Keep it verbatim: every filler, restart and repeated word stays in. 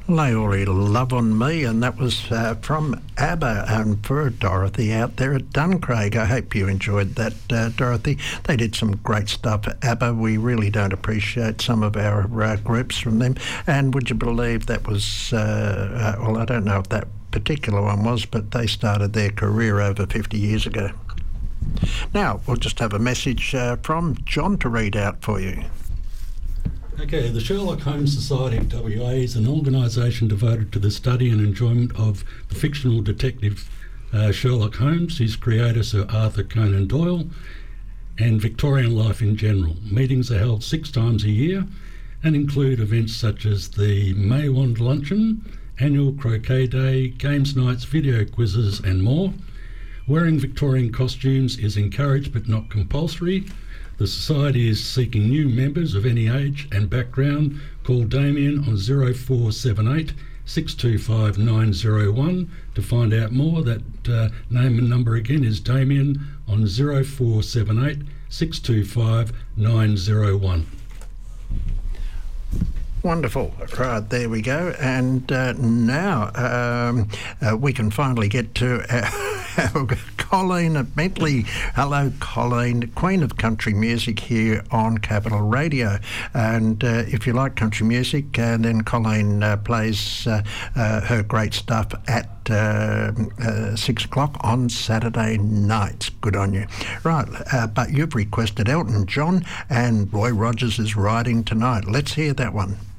Lay all your love on me, and that was uh, from ABBA, and for Dorothy out there at Duncraig. I hope you enjoyed that, uh, Dorothy. They did some great stuff. ABBA, we really don't appreciate some of our uh, groups from them. And would you believe that was, uh, uh, well, I don't know if that particular one was, but they started their career over fifty years ago. Now, we'll just have a message uh, from John to read out for you. Okay, the Sherlock Holmes Society of W A is an organisation devoted to the study and enjoyment of the fictional detective uh, Sherlock Holmes, his creator Sir Arthur Conan Doyle, and Victorian life in general. Meetings are held six times a year and include events such as the Maywand Luncheon, annual croquet day, games nights, video quizzes and more. Wearing Victorian costumes is encouraged but not compulsory. The Society is seeking new members of any age and background. Call Damien on zero four seven eight, six two five, nine zero one to find out more. That uh, name and number again is Damien on zero four seven eight, six two five, nine zero one. Wonderful. Right, there we go. And uh, now um, uh, we can finally get to our, our Colleen Bentley. Hello, Colleen, Queen of Country Music here on Capital Radio. And uh, if you like country music, uh, then Colleen uh, plays uh, uh, her great stuff at Uh, uh, six o'clock on Saturday nights. Good on you. Right, uh, but you've requested Elton John, and Roy Rogers is riding tonight. Let's hear that one.